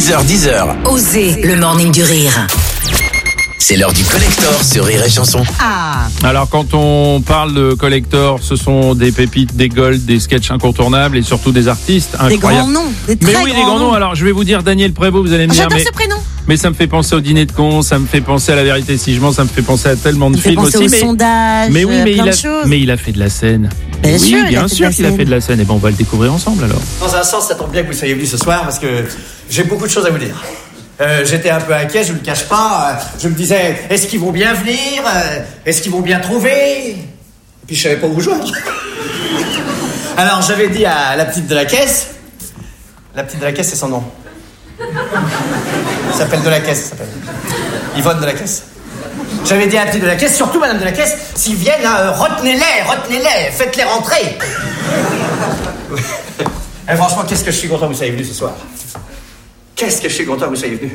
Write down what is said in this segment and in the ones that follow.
6h10. Osez le morning du rire. C'est l'heure du collector sur Rire et Chanson. Alors quand on parle de collector, ce sont des pépites, des golds, des sketchs incontournables et surtout des artistes incroyables. Des grands noms, des très mais oui, des grands noms. Alors je vais vous dire Daniel Prévost, vous allez me dire. J'adore ce prénom. Mais ça me fait penser au dîner de cons, ça me fait penser à La Vérité si je mens, ça me fait penser à tellement de films aussi. Il fait penser au sondage, mais oui, mais il a fait de la scène. Bien sûr, bien sûr qu'il a fait de la scène. Et bon, on va le découvrir ensemble alors. Dans un sens, ça tombe bien que vous soyez venus ce soir parce que j'ai beaucoup de choses à vous dire. J'étais un peu inquiet, je ne le cache pas. Je me disais, est-ce qu'ils vont bien venir? Est-ce qu'ils vont bien trouver? Et puis je savais pas où vous joindre. Alors j'avais dit à la petite de la caisse. La petite de la caisse, c'est son nom. Elle s'appelle de la caisse, ça s'appelle. Yvonne de la caisse. J'avais dit à la petite de la caisse, surtout madame de la caisse, s'ils viennent, retenez-les, faites-les rentrer. Et franchement, qu'est-ce que je suis content que vous soyez venus ce soir. Qu'est-ce que je suis content que vous soyez venus.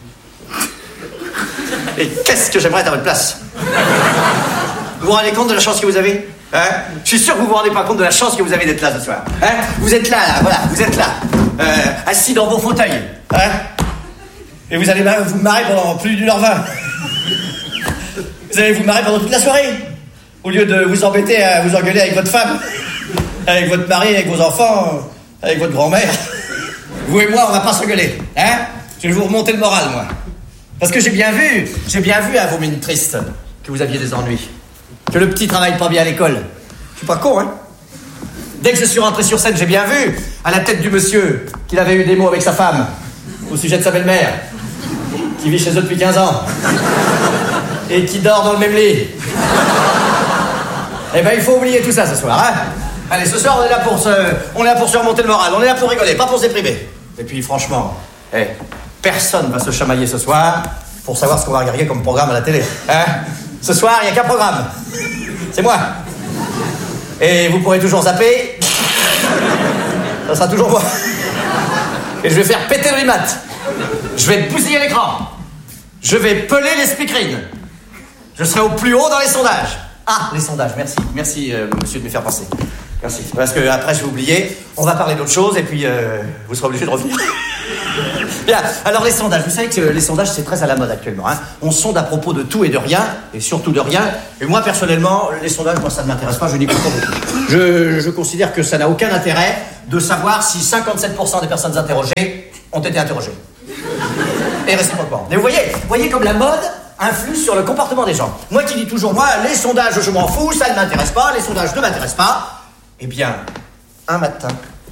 Et qu'est-ce que j'aimerais être à votre place. Vous vous rendez compte de la chance que vous avez, hein? Je suis sûr que vous vous rendez pas compte de la chance que vous avez d'être là ce soir, hein? Vous êtes là, voilà, vous êtes là, assis dans vos fauteuils, hein? Et vous allez vous marrer pendant plus d'1h20. Vous allez vous marrer pendant toute la soirée, au lieu de vous embêter à vous engueuler avec votre femme, avec votre mari, avec vos enfants, avec votre grand-mère. Vous et moi, on va pas s'engueuler, hein? Je vais vous remonter le moral, moi. Parce que j'ai bien vu à vos mines tristes que vous aviez des ennuis. Que le petit travaille pas bien à l'école. Je suis pas con, hein? Dès que je suis rentré sur scène, j'ai bien vu, à la tête du monsieur, qu'il avait eu des mots avec sa femme, au sujet de sa belle-mère, qui vit chez eux depuis 15 ans, et qui dort dans le même lit. Eh ben, il faut oublier tout ça ce soir, hein? Allez, ce soir, on est là pour se remonter le moral, on est là pour rigoler, pas pour se déprimer. Et puis, franchement, personne va se chamailler ce soir pour savoir ce qu'on va regarder comme programme à la télé, hein? Ce soir, il n'y a qu'un programme. C'est moi. Et vous pourrez toujours zapper. Ça sera toujours moi. Et je vais faire péter le remat. Je vais bousiller l'écran. Je vais peler les speakerines. Je serai au plus haut dans les sondages. Ah, les sondages, merci. Merci, monsieur, de me faire penser. Merci. Parce que après, je vais oublier. On va parler d'autre chose et puis vous serez obligé de revenir. Bien, alors les sondages. Vous savez que les sondages, c'est très à la mode actuellement, hein. On sonde à propos de tout et de rien, et surtout de rien. Et moi, personnellement, les sondages, moi, ça ne m'intéresse pas, je n'y crois pas beaucoup. Je considère que ça n'a aucun intérêt de savoir si 57% des personnes interrogées ont été interrogées. Et réciproquement. Mais vous voyez comme la mode influe sur le comportement des gens. Moi qui dis toujours, moi, les sondages, je m'en fous, ça ne m'intéresse pas, les sondages ne m'intéressent pas. Eh bien, un matin,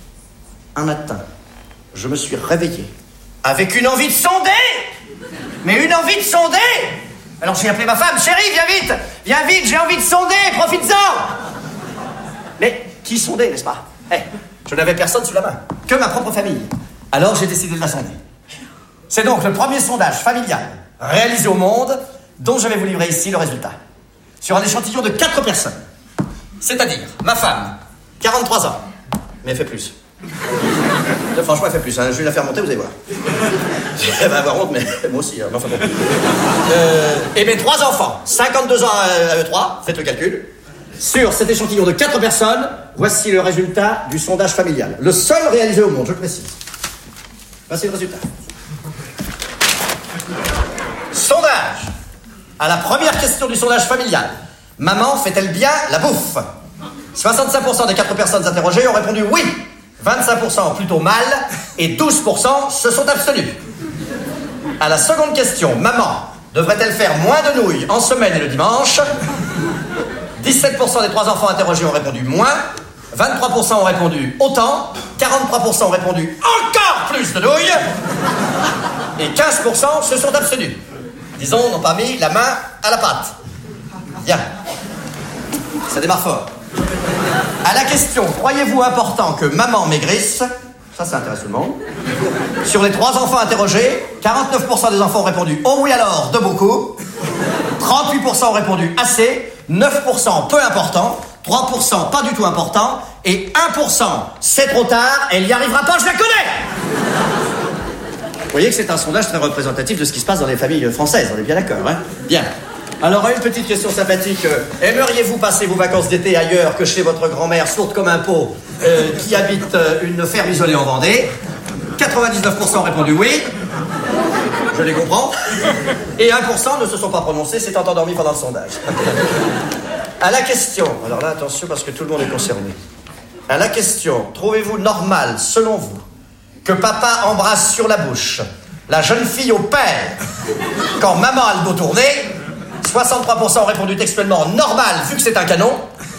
je me suis réveillé avec une envie de sonder. Mais une envie de sonder. Alors j'ai appelé ma femme, chérie, viens vite, j'ai envie de sonder, profites-en. Mais qui sondait, n'est-ce pas? Je n'avais personne sous la main, que ma propre famille. Alors j'ai décidé de la sonder. C'est donc le premier sondage familial réalisé au monde dont je vais vous livrer ici le résultat. Sur un échantillon de 4 personnes. C'est-à-dire ma femme, 43 ans, mais elle fait plus. Franchement, elle fait plus, hein. Je vais la faire monter, vous allez voir. Elle va avoir honte, mais moi aussi, hein. Enfin bon. Et mes 3 enfants, 52 ans à eux 3, faites le calcul. Sur cet échantillon de 4 personnes, voici le résultat du sondage familial. Le seul réalisé au monde, je le précise. Voici le résultat. Sondage. À la première question du sondage familial. Maman fait-elle bien la bouffe? 65% des 4 personnes interrogées ont répondu oui. 25% plutôt mal. Et 12% se sont abstenus. À la seconde question. Maman devrait-elle faire moins de nouilles en semaine et le dimanche? 17% des 3 enfants interrogés ont répondu moins. 23% ont répondu autant. 43% ont répondu encore plus de nouilles. Et 15% se sont abstenus. Disons, n'ont pas mis la main à la pâte. Bien. Ça démarre fort. À la question, croyez-vous important que maman maigrisse? Ça intéresse tout le monde. Sur les 3 enfants interrogés, 49% des enfants ont répondu « Oh oui alors, de beaucoup ». 38% ont répondu « Assez ». 9% peu important. 3% pas du tout important. Et 1% c'est trop tard, elle n'y arrivera pas, je la connais. Vous voyez que c'est un sondage très représentatif de ce qui se passe dans les familles françaises, on est bien d'accord, hein? Bien. Alors, une petite question sympathique. Aimeriez-vous passer vos vacances d'été ailleurs que chez votre grand-mère, sourde comme un pot, qui habite une ferme isolée en Vendée? 99% ont répondu oui. Je les comprends. Et 1% ne se sont pas prononcés, s'étant endormis pendant le sondage. À la question, alors là, attention parce que tout le monde est concerné. À la question, trouvez-vous normal, selon vous, que papa embrasse sur la bouche la jeune fille au père quand maman a le dos tourné? 63% ont répondu textuellement normal, vu que c'est un canon.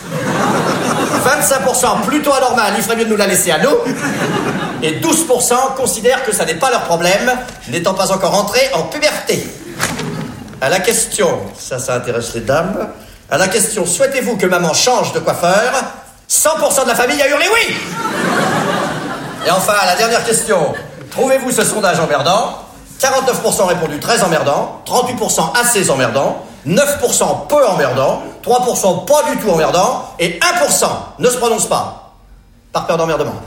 25% plutôt anormal, il ferait mieux de nous la laisser à nous. Et 12% considèrent que ça n'est pas leur problème, n'étant pas encore entrés en puberté. À la question, ça intéresse les dames. À la question, souhaitez-vous que maman change de coiffeur? 100% de la famille a hurlé oui. Et enfin, à la dernière question, trouvez-vous ce sondage emmerdant? 49% ont répondu très emmerdant, 38% assez emmerdant, 9% peu emmerdant, 3% pas du tout emmerdant, et 1% ne se prononce pas, par peur d'emmerdement.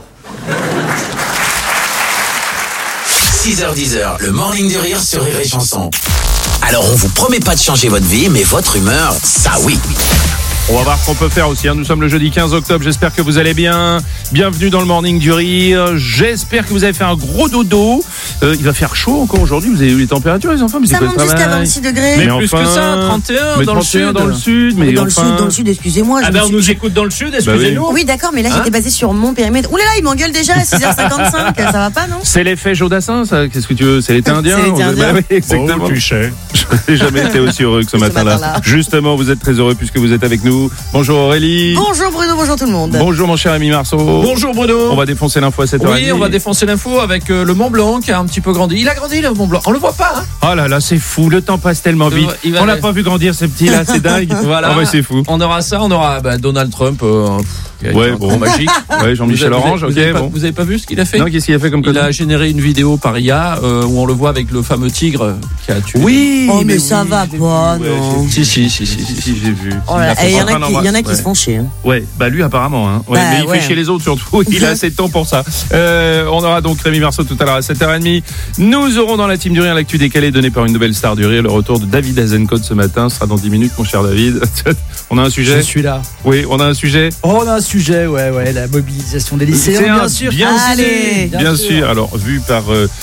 6h-10h, le Morning du Rire sur Rire et Chanson. Alors on vous promet pas de changer votre vie, mais votre humeur, ça oui. On va voir ce qu'on peut faire aussi. Nous sommes le jeudi 15 octobre. J'espère que vous allez bien. Bienvenue dans le Morning du Rire. J'espère que vous avez fait un gros dodo. Il va faire chaud encore aujourd'hui. Vous avez eu les températures, les enfants? Ça monte jusqu'à 26 degrés. Mais plus que ça, 31 dans le sud. Dans le sud, mais dans le sud, excusez-moi. On nous écoute dans le sud, excusez-nous. Oui, d'accord, mais là, j'étais basée sur mon périmètre. Ouh là là, il m'engueule déjà à 6h55. Ça va pas, non? C'est l'effet Jodassin, ça. Qu'est-ce que tu veux? C'est l'été indien? C'est l'été indien. Oui, exactement. Oh, tu sais. Je n'ai jamais été aussi heureux que ce matin-là. Justement, vous êtes très heureux puisque vous êtes avec nous. Bonjour Aurélie. Bonjour Bruno, bonjour tout le monde. Bonjour mon cher ami Marceau. Bonjour Bruno. On va défoncer l'info à 7h30. Oui, on va défoncer l'info avec le Mont Blanc qui a un petit peu grandi. Il a grandi le Mont Blanc. On le voit pas, hein? Oh là là, c'est fou. Le temps passe tellement vite. On l'a pas vu grandir ce petit là, c'est dingue. Voilà. Oh, ouais, c'est fou. On aura ça, on aura Donald Trump. Ouais, bon, magique. Ouais, Jean-Michel Orange, ok. Vous avez pas vu ce qu'il a fait? Non, qu'est-ce qu'il a fait comme Il a généré une vidéo par IA où on le voit avec le fameux tigre qui a tué. Oui. Oh, mais ça va pas, non. Si, j'ai vu. Oh là, il y en a qui se font chier. Hein. Ouais, bah lui apparemment. Hein. Ouais, bah, mais il fait chier les autres surtout. Il a assez de temps pour ça. On aura donc Rémi Marceau tout à l'heure à 7h30. Nous aurons dans la team du Rire l'actu décalée donnée par une nouvelle star du Rire. Le retour de David Azencott ce matin. Ce sera dans 10 minutes, mon cher David. On a un sujet? Je suis là. Oui, on a un sujet. Oh, on a un sujet, ouais, la mobilisation des lycéens, bien sûr. Bien sûr. Alors, vu par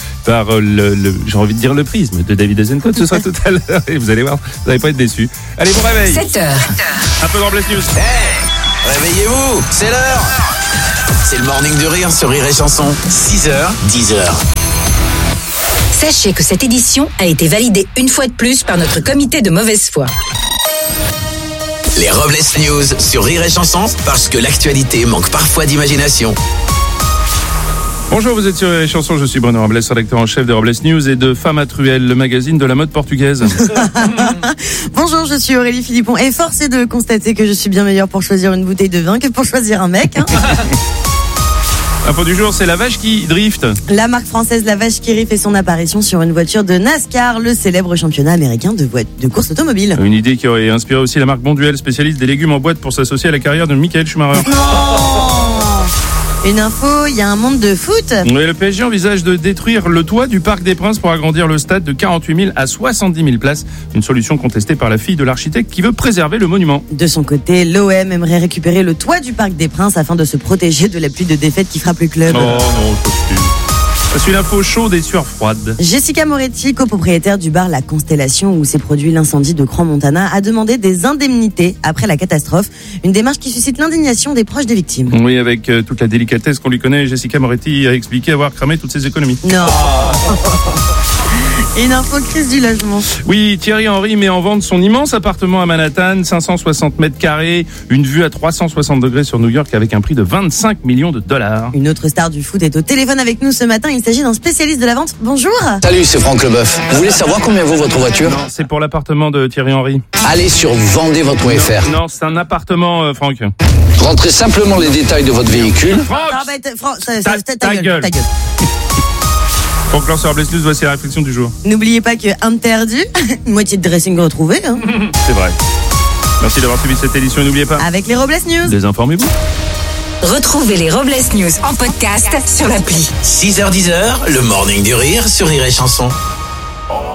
j'ai envie de dire le prisme de David Azencott, ce sera tout à l'heure. Et vous allez voir, vous n'allez pas être déçus. Allez, bon réveil. 7h. Un peu dans Bless News. Hey, réveillez-vous, c'est l'heure. C'est le Morning du Rire sur Rire et Chanson. 6h-10h. Sachez que cette édition a été validée une fois de plus par notre comité de mauvaise foi. Les Robles News sur Rire et Chanson, parce que l'actualité manque parfois d'imagination. Bonjour, vous êtes sur Rire et Chanson, je suis Bruno Robles, rédacteur en chef de Robles News et de Femme à Truelle, le magazine de la mode portugaise. Bonjour, je suis Aurélie Philippon et force est de constater que je suis bien meilleure pour choisir une bouteille de vin que pour choisir un mec. Hein. Info du jour, c'est la vache qui drift. La marque française La Vache qui Rit fait son apparition sur une voiture de NASCAR, le célèbre championnat américain de course automobile. Une idée qui aurait inspiré aussi la marque Bonduelle, spécialiste des légumes en boîte pour s'associer à la carrière de Michael Schumacher. Une info, il y a un monde de foot. Oui, le PSG envisage de détruire le toit du Parc des Princes pour agrandir le stade de 48 000 à 70 000 places. Une solution contestée par la fille de l'architecte qui veut préserver le monument. De son côté, l'OM aimerait récupérer le toit du Parc des Princes afin de se protéger de la pluie de défaite qui frappe le club. Oh non, c'est une info chaude et sueur froide. Jessica Moretti, copropriétaire du bar La Constellation où s'est produit l'incendie de Crans-Montana, a demandé des indemnités après la catastrophe. Une démarche qui suscite l'indignation des proches des victimes. Oui, avec toute la délicatesse qu'on lui connaît, Jessica Moretti a expliqué avoir cramé toutes ses économies. Non. Une info crise du logement. Oui, Thierry Henry met en vente son immense appartement à Manhattan, 560 mètres carrés, une vue à 360 degrés sur New York avec un prix de 25 millions de dollars. Une autre star du foot est au téléphone avec nous ce matin. Il s'agit d'un spécialiste de la vente. Bonjour. Salut, c'est Franck Leboeuf. Vous voulez savoir combien vaut votre voiture? Non, c'est pour l'appartement de Thierry Henry. Allez sur vendezvotre.fr. Non, c'est un appartement, Franck. Rentrez simplement les détails de votre véhicule. Franck, ta gueule. Pour clore sur Bless News, voici la réflexion du jour. N'oubliez pas que interdit, une moitié de dressing retrouvé. Hein. C'est vrai. Merci d'avoir suivi cette édition et n'oubliez pas. Avec les Robles News. Désinformez-vous. Retrouvez les Robles News en podcast sur l'appli. 6h-10h, le Morning du Rire sur Rire et Chanson.